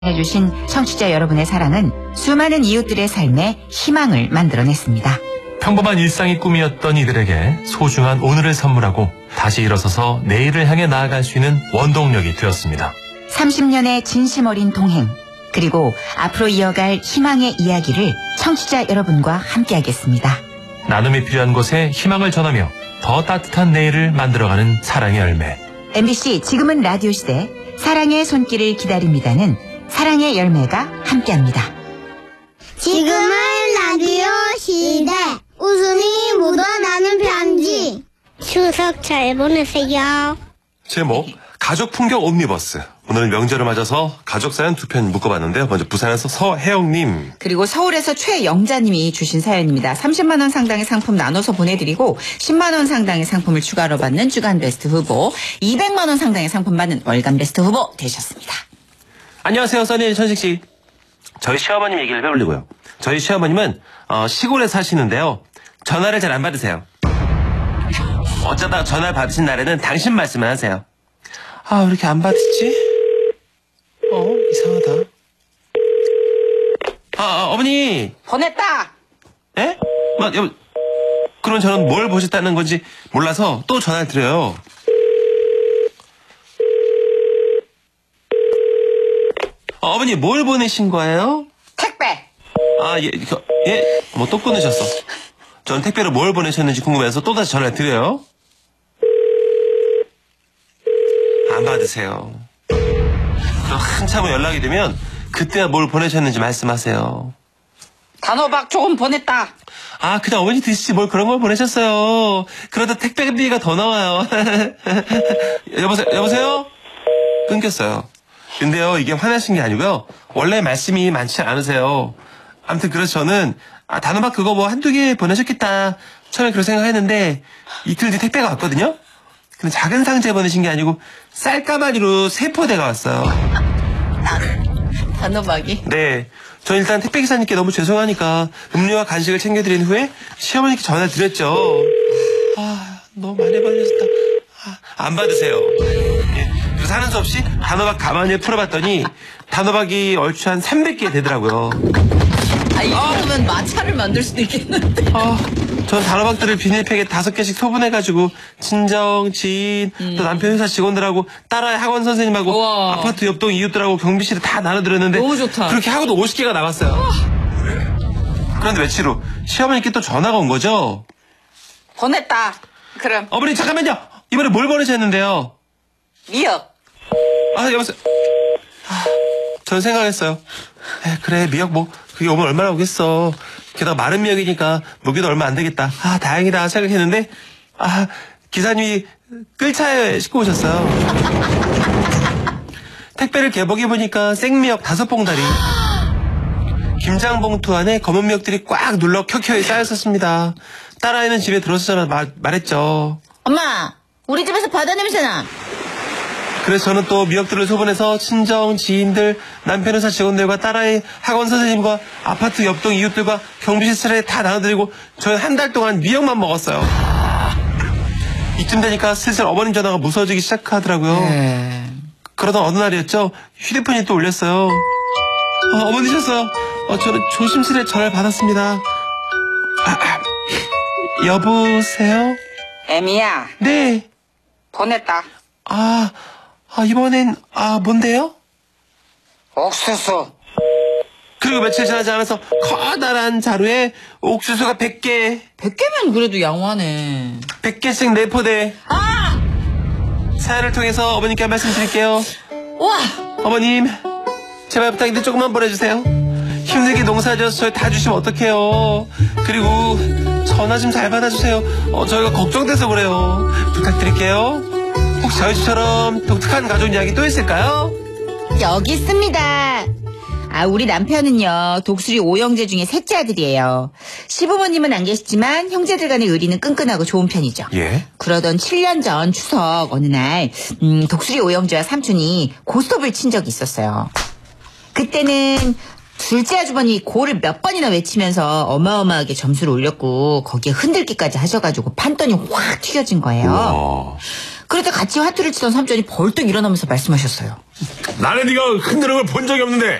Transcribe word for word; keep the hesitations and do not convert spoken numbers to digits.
해주신 청취자 여러분의 사랑은 수많은 이웃들의 삶에 희망을 만들어냈습니다. 평범한 일상이 꿈이었던 이들에게 소중한 오늘을 선물하고 다시 일어서서 내일을 향해 나아갈 수 있는 원동력이 되었습니다. 삼십 년의 진심 어린 동행, 그리고 앞으로 이어갈 희망의 이야기를 청취자 여러분과 함께하겠습니다. 나눔이 필요한 곳에 희망을 전하며 더 따뜻한 내일을 만들어가는 사랑의 열매. 엠비씨 지금은 라디오 시대 사랑의 손길을 기다립니다는 사랑의 열매가 함께합니다. 지금은 라디오 시대 웃음이 묻어나는 편지. 추석 잘 보내세요. 제목 가족 풍경 옴니버스. 오늘은 명절을 맞아서 가족 사연 두 편 묶어봤는데요. 먼저 부산에서 서혜영님. 그리고 서울에서 최영자님이 주신 사연입니다. 삼십만 원 상당의 상품 나눠서 보내드리고 십만 원 상당의 상품을 추가로 받는 주간 베스트 후보, 이백만 원 상당의 상품 받는 월간 베스트 후보 되셨습니다. 안녕하세요, 써니 천식 씨. 저희 시어머님 얘기를 해올리고요. 저희 시어머님은 어, 시골에 사시는데요. 전화를 잘 안 받으세요. 어쩌다 전화를 받으신 날에는 당신 말씀을 하세요. 아, 왜 이렇게 안 받으시지? 어, 이상하다. 아, 아 어머니. 보냈다. 에? 뭐, 여보, 그럼 저는 뭘 보셨다는 건지 몰라서 또 전화를 드려요. 어, 어머니 뭘 보내신 거예요? 택배. 아, 예, 그, 예, 뭐 또 끊으셨어. 전 택배로 뭘 보내셨는지 궁금해서 또 다시 전화를 드려요. 안 받으세요. 또 한참 후 연락이 되면 그때야 뭘 보내셨는지 말씀하세요. 단호박 조금 보냈다. 아, 그냥 어머니 드시지 뭘 그런 걸 보내셨어요. 그러다 택배비가 더 나와요. 여보세요? 여보세요? 끊겼어요. 근데요, 이게 화나신 게 아니고요. 원래 말씀이 많지 않으세요. 아무튼 그래서 저는 아, 단호박 그거 뭐 한두 개 보내셨겠다. 처음에 그렇게 생각했는데 이틀 뒤 택배가 왔거든요. 근데 작은 상자에 보내신 게 아니고 쌀가마니로 세 포대가 왔어요. 단호박이? 네. 저 일단 택배기사님께 너무 죄송하니까 음료와 간식을 챙겨드린 후에 시어머니께 전화 드렸죠. 아, 너무 많이 받으셨다. 아, 안 받으세요. 예. 그래서 하는 수 없이 단호박 가마니에 풀어봤더니 단호박이 얼추 한 삼백 개 되더라고요. 아, 이거면 마차를 만들 수도 있겠는데. 아, 전 단호박들을 비닐팩에 다섯 개씩 소분해가지고 친정, 지인, 음. 또 남편 회사 직원들하고 딸아이 학원 선생님하고 우와. 아파트 옆동 이웃들하고 경비실에 다 나눠드렸는데 너무 좋다. 그렇게 하고도 오십 개가 남았어요. 그런데 며칠 후 시어머니께 또 전화가 온 거죠. 보냈다. 그럼 어머니 잠깐만요. 이번에 뭘 보내셨는데요? 미역. 아, 여보세요. 아, 전 생각했어요. 에, 그래, 미역 뭐 그게 오면 얼마나 오겠어. 게다가 마른 미역이니까 무게도 얼마 안 되겠다. 아, 다행이다 생각했는데 아, 기사님이 끌차에 싣고 오셨어요. 택배를 개봉해보니까 생미역 다섯 봉다리, 김장 봉투 안에 검은 미역들이 꽉 눌러 켜켜이 쌓였었습니다. 딸아이는 집에 들어서자마자 말, 말했죠. 엄마, 우리 집에서 바다 냄새나. 그래서 저는 또 미역들을 소분해서 친정, 지인들, 남편 회사 직원들과 딸아이 학원 선생님과 아파트 옆동 이웃들과 경비실 차례에 다 나눠드리고 저는 한 달 동안 미역만 먹었어요. 이쯤 되니까 슬슬 어머님 전화가 무서워지기 시작하더라고요. 네. 그러던 어느 날이었죠. 휴대폰이 또 울렸어요. 어, 어머니셨어요. 어, 저는 조심스레 전화를 받았습니다. 아, 아, 여보세요? 애미야, 네. 보냈다. 아, 아 이번엔 아 뭔데요? 옥수수. 그리고 며칠 지나지 않아서 커다란 자루에 옥수수가 백 개. 백 개면 그래도 양호하네. 백 개씩 네 포대. 아! 사연을 통해서 어머님께 한 말씀 드릴게요. 와! 어머님, 제발 부탁인데 조금만 보내주세요. 힘들게 농사지어서 저희 다 주시면 어떡해요. 그리고 전화 좀 잘 받아주세요. 어, 저희가 걱정돼서 그래요. 부탁드릴게요. 혹시 저희 집처럼 독특한 가족 이야기 또 있을까요? 여기 있습니다. 아, 우리 남편은요, 독수리 오형제 중에 셋째 아들이에요. 시부모님은 안 계시지만 형제들 간의 의리는 끈끈하고 좋은 편이죠. 예? 그러던 칠 년 전 추석 어느 날 음, 독수리 오형제와 삼촌이 고스톱을 친 적이 있었어요. 그때는 둘째 아주버니 고를 몇 번이나 외치면서 어마어마하게 점수를 올렸고 거기에 흔들기까지 하셔가지고 판돈이 확 튀겨진 거예요. 우와. 그러자 같이 화투를 치던 삼촌이 벌떡 일어나면서 말씀하셨어요. 나는 네가 흔드는 걸 본 적이 없는데